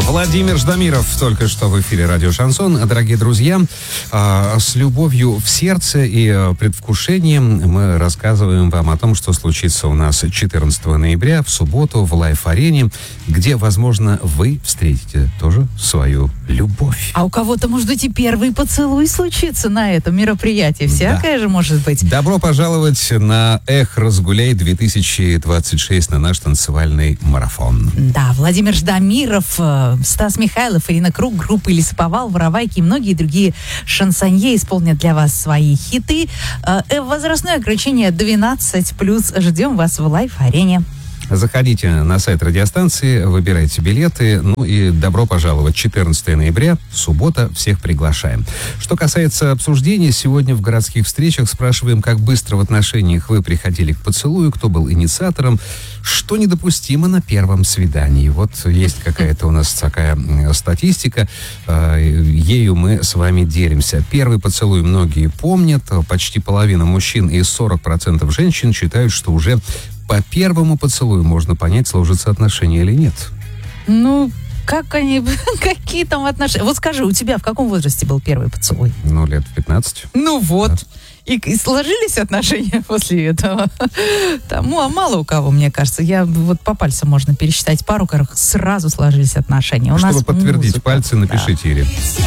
Владимир Ждамиров только что в эфире радио «Шансон». Дорогие друзья, с любовью в сердце и предвкушением мы рассказываем вам о том, что случится у нас 14 ноября в субботу в Лайф-арене, где, возможно, вы встретите тоже свою любовь. А у кого-то, может быть, и первый поцелуй случится на этом мероприятии. Всякое же может быть. Добро пожаловать на «Эх, разгуляй 2026», на наш танцевальный марафон. Да, Владимир Ждамиров, Стас Михайлов, Ирина Круг, группа «Лесоповал», «Воровайки» и многие другие шансонье исполнят для вас свои хиты. Возрастное ограничение 12+. Ждем вас в Лайф-арене. Заходите на сайт радиостанции, выбирайте билеты. Ну и добро пожаловать. 14 ноября, суббота, всех приглашаем. Что касается обсуждений, сегодня в городских встречах спрашиваем, как быстро в отношениях вы приходили к поцелую, кто был инициатором, что недопустимо на первом свидании. Вот есть какая-то у нас такая статистика, ею мы с вами делимся. Первый поцелуй многие помнят, почти половина мужчин и 40% женщин считают, что уже по первому поцелую можно понять, сложатся отношения или нет. Ну, как они, какие там отношения? Вот скажи, у тебя в каком возрасте был первый поцелуй? Ну, лет 15. Ну вот. Да. И сложились отношения после этого? Там, мало у кого, мне кажется. Вот по пальцам можно пересчитать пару, у которых сразу сложились отношения. Чтобы подтвердить пальцы, напишите, Ире.